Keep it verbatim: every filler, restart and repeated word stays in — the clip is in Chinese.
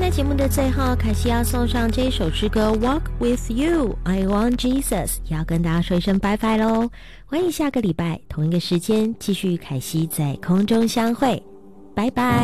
在节目的最后，凯西要送上这一首诗歌 Walk with you I want Jesus， 也要跟大家说一声拜拜咯。欢迎下个礼拜同一个时间继续凯西在空中相会，拜拜。